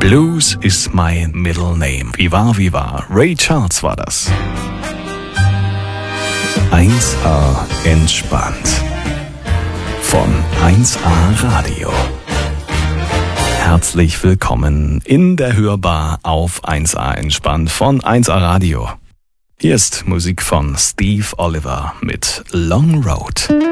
Blues is my middle name. Wie war. Ray Charles war das. 1A entspannt. Von 1A Radio. Herzlich willkommen in der Hörbar auf 1A entspannt von 1A Radio. Hier ist Musik von Steve Oliver mit Long Road.